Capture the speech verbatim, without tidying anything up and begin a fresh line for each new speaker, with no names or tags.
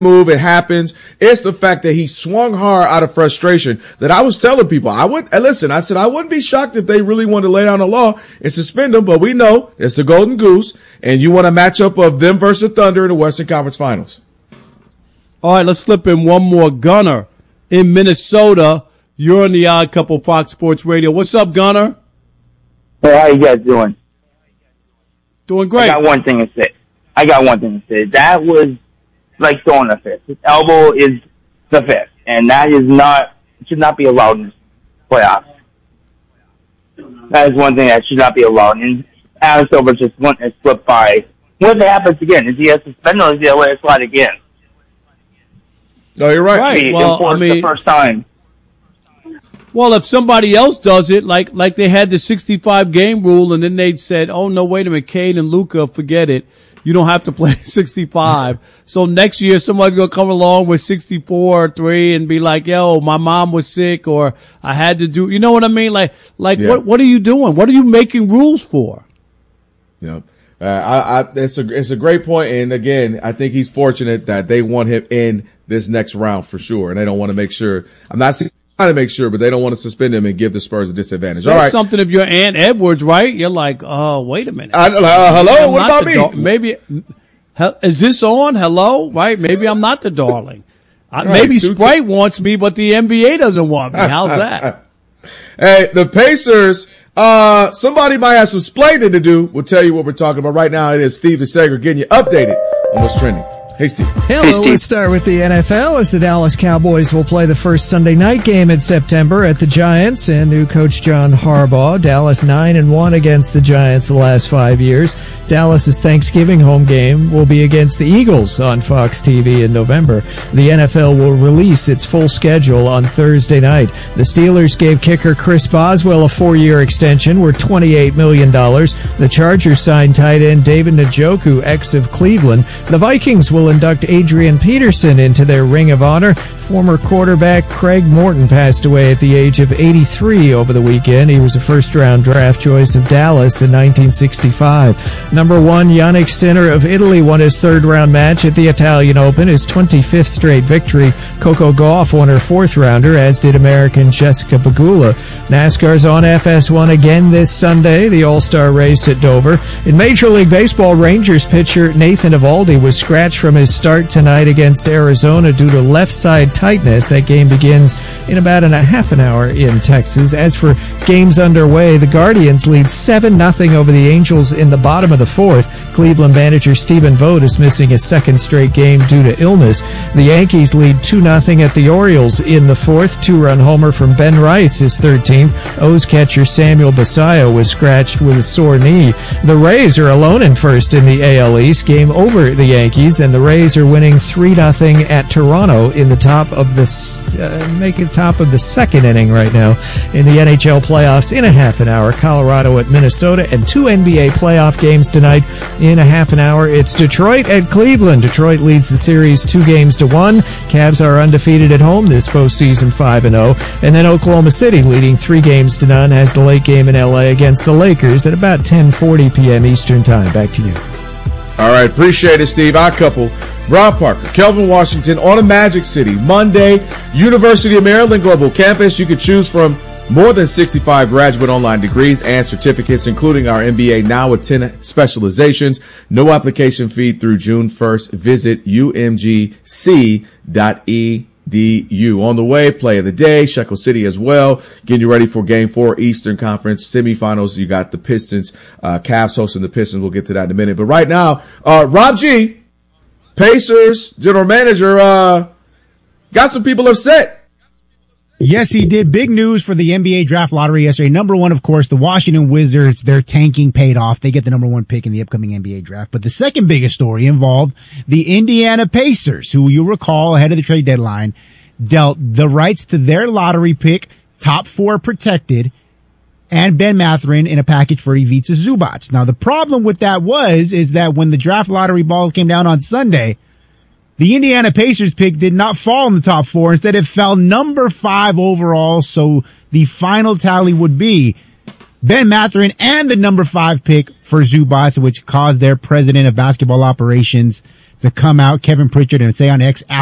move. It happens. It's the fact that he swung hard out of frustration that I was telling people. I would, and listen, I said I wouldn't be shocked if they really wanted to lay down the law and suspend him, but we know it's the Golden Goose, and you want a matchup of them versus Thunder in the Western Conference Finals.
All right, let's slip in one more. Gunner in Minnesota. You're on the Odd Couple Fox Sports Radio. What's up, Gunner?
Hey, how you guys doing?
Doing great.
I got one thing to say. I got one thing to say. That was like throwing a fist. His elbow is the fist, and that is not should not be allowed in playoffs. That is one thing that should not be allowed. And Adam Silver just went and slipped by. What if it happens again? Is he a suspended or is he a let it slide again?
No, you're right.
Right. Well, I mean,
the first time.
Well, if somebody else does it, like like they had the sixty-five game rule, and then they said, "Oh no, wait a minute, Cade and Luka, forget it. You don't have to play sixty-five." So next year, somebody's gonna come along with sixty-four or three and be like, "Yo, my mom was sick, or I had to do." You know what I mean? Like, like yeah. what what are you doing? What are you making rules for?
Yeah. Uh, I, I, it's a, it's a great point. And again, I think he's fortunate that they want him in this next round for sure. And they don't want to make sure, I'm not trying to make sure, but they don't want to suspend him and give the Spurs a disadvantage.
So
all right.
Something if you're Ant Edwards, right? You're like, oh, wait a minute.
I, uh, hello?
I'm
what about me?
Dar- maybe, is this on? Hello? Right? Maybe I'm not the darling. I, right, maybe Sprite t- wants me, but the N B A doesn't want me. How's that?
Hey, the Pacers, uh, somebody might have some splaining to do. We'll tell you what we're talking about right now. It is Steve DeSager getting you updated on what's trending. Hey, Steve.
Hello,
hey, Steve.
Let's start with the N F L as the Dallas Cowboys will play the first Sunday night game in September at the Giants and new coach John Harbaugh. Dallas nine and one against the Giants the last five years. Dallas's Thanksgiving home game will be against the Eagles on Fox T V in November. The N F L will release its full schedule on Thursday night. The Steelers gave kicker Chris Boswell a four-year extension worth twenty-eight million dollars. The Chargers signed tight end David Njoku, ex of Cleveland. The Vikings will induct Adrian Peterson into their Ring of Honor. Former quarterback Craig Morton passed away at the age of eighty-three over the weekend. He was a first-round draft choice of Dallas in nineteen sixty-five. Number one, Yannick Sinner of Italy won his third-round match at the Italian Open, his twenty-fifth straight victory. Coco Gauff won her fourth-rounder, as did American Jessica Pegula. NASCAR's on F S one again this Sunday, the All-Star race at Dover. In Major League Baseball, Rangers pitcher Nathan Eovaldi was scratched from his start tonight against Arizona due to left side tightness. That game begins in about an, a half an hour in Texas. As for games underway, the Guardians lead seven nothing over the Angels in the bottom of the fourth. Cleveland manager Stephen Vogt is missing his second straight game due to illness. The Yankees lead two nothing at the Orioles in the fourth. Two-run homer from Ben Rice, his third team. O's catcher Samuel Basallo was scratched with a sore knee. The Rays are alone in first in the A L East. Game over the Yankees, and the Rays are winning three nothing at Toronto in the top of the uh, making top of the second inning right now in the N H L playoffs in a half an hour. Colorado at Minnesota, and two N B A playoff games tonight in a half an hour. It's Detroit at Cleveland. Detroit leads the series two games to one. Cavs are undefeated at home this postseason, five and oh. And then Oklahoma City leading three games to none has the late game in L A against the Lakers at about ten forty p.m. Eastern Time. Back to you.
All right, appreciate it, Steve. Our couple, Rob Parker, Kelvin Washington on a Magic City. Monday, University of Maryland Global Campus. You can choose from more than sixty-five graduate online degrees and certificates, including our M B A now with ten specializations. No application fee through June first. Visit U M G C dot E D U. On the way, play of the day, Shekel City as well. Getting you ready for game four, Eastern Conference semifinals. You got the Pistons, uh, Cavs hosting the Pistons. We'll get to that in a minute. But right now, uh, Rob G, Pacers general manager, uh, got some people upset.
Yes, he did. Big news for the N B A draft lottery yesterday. Number one, of course, the Washington Wizards. Their tanking paid off. They get the number one pick in the upcoming N B A draft. But the second biggest story involved the Indiana Pacers, who you'll recall ahead of the trade deadline dealt the rights to their lottery pick, top four protected, and Ben Mathurin in a package for Ivica Zubac. Now, the problem with that was, is that when the draft lottery balls came down on Sunday, the Indiana Pacers pick did not fall in the top four. Instead, it fell number five overall. So the final tally would be Ben Mathurin and the number five pick for Zubac, which caused their president of basketball operations to come out, Kevin Pritchard, and say on X,